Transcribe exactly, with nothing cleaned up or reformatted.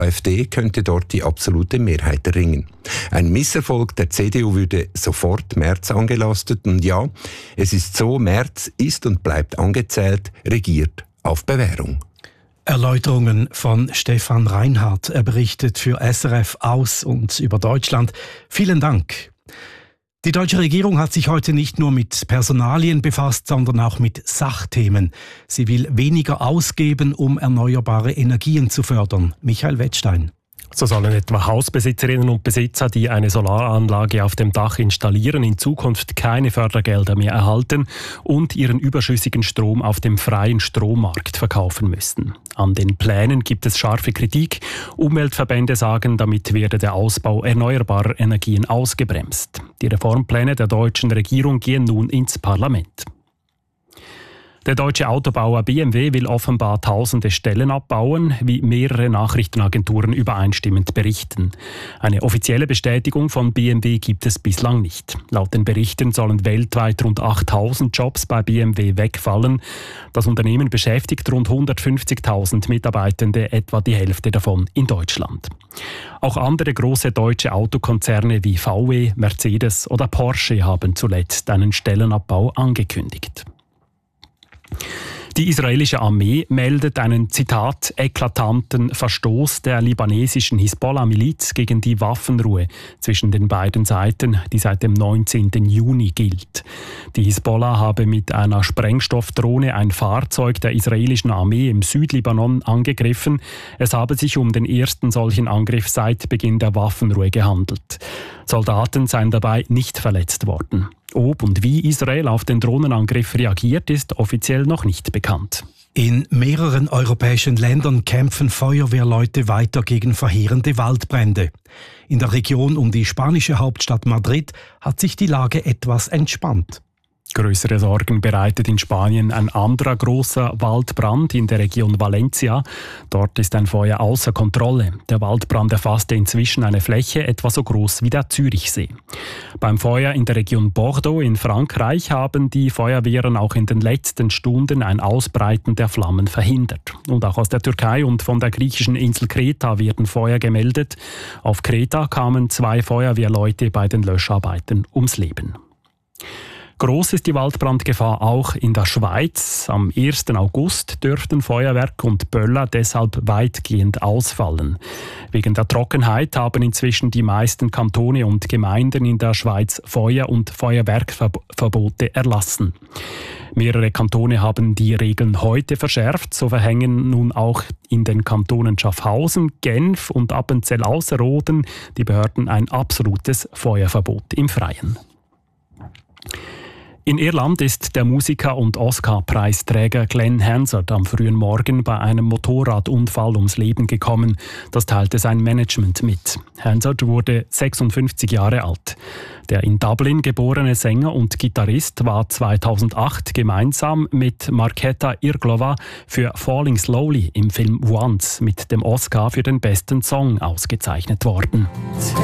AfD könnte dort die absolute Mehrheit erringen. Ein Misserfolg der C D U würde sofort Merz angelastet. Und ja, es ist so, Merz ist und bleibt angezählt, regiert auf Bewährung. Erläuterungen von Stefan Reinhardt. Er berichtet für S R F aus und über Deutschland. Vielen Dank. Die deutsche Regierung hat sich heute nicht nur mit Personalien befasst, sondern auch mit Sachthemen. Sie will weniger ausgeben, um erneuerbare Energien zu fördern. Michael Wettstein. So sollen etwa Hausbesitzerinnen und Besitzer, die eine Solaranlage auf dem Dach installieren, in Zukunft keine Fördergelder mehr erhalten und ihren überschüssigen Strom auf dem freien Strommarkt verkaufen müssten. An den Plänen gibt es scharfe Kritik. Umweltverbände sagen, damit werde der Ausbau erneuerbarer Energien ausgebremst. Die Reformpläne der deutschen Regierung gehen nun ins Parlament. Der deutsche Autobauer B M W will offenbar tausende Stellen abbauen, wie mehrere Nachrichtenagenturen übereinstimmend berichten. Eine offizielle Bestätigung von B M W gibt es bislang nicht. Laut den Berichten sollen weltweit rund achttausend Jobs bei B M W wegfallen. Das Unternehmen beschäftigt rund hundertfünfzigtausend Mitarbeitende, etwa die Hälfte davon in Deutschland. Auch andere große deutsche Autokonzerne wie V W, Mercedes oder Porsche haben zuletzt einen Stellenabbau angekündigt. Die israelische Armee meldet einen, Zitat, eklatanten Verstoß der libanesischen Hisbollah-Miliz gegen die Waffenruhe zwischen den beiden Seiten, die seit dem neunzehnten Juni gilt. Die Hisbollah habe mit einer Sprengstoffdrohne ein Fahrzeug der israelischen Armee im Südlibanon angegriffen. Es habe sich um den ersten solchen Angriff seit Beginn der Waffenruhe gehandelt. Soldaten seien dabei nicht verletzt worden. Ob und wie Israel auf den Drohnenangriff reagiert, ist offiziell noch nicht bekannt. In mehreren europäischen Ländern kämpfen Feuerwehrleute weiter gegen verheerende Waldbrände. In der Region um die spanische Hauptstadt Madrid hat sich die Lage etwas entspannt. Größere Sorgen bereitet in Spanien ein anderer großer Waldbrand in der Region Valencia. Dort ist ein Feuer außer Kontrolle. Der Waldbrand erfasste inzwischen eine Fläche etwa so groß wie der Zürichsee. Beim Feuer in der Region Bordeaux in Frankreich haben die Feuerwehren auch in den letzten Stunden ein Ausbreiten der Flammen verhindert. Und auch aus der Türkei und von der griechischen Insel Kreta werden Feuer gemeldet. Auf Kreta kamen zwei Feuerwehrleute bei den Löscharbeiten ums Leben. Groß ist die Waldbrandgefahr auch in der Schweiz. Am ersten August dürften Feuerwerk und Böller deshalb weitgehend ausfallen. Wegen der Trockenheit haben inzwischen die meisten Kantone und Gemeinden in der Schweiz Feuer- und Feuerwerkverbote erlassen. Mehrere Kantone haben die Regeln heute verschärft. So verhängen nun auch in den Kantonen Schaffhausen, Genf und Appenzell-Ausserrhoden die Behörden ein absolutes Feuerverbot im Freien. In Irland ist der Musiker und Oscar-Preisträger Glenn Hansard am frühen Morgen bei einem Motorradunfall ums Leben gekommen. Das teilte sein Management mit. Hansard wurde sechsundfünfzig Jahre alt. Der in Dublin geborene Sänger und Gitarrist war zweitausendacht gemeinsam mit Markéta Irglova für Falling Slowly im Film Once mit dem Oscar für den besten Song ausgezeichnet worden.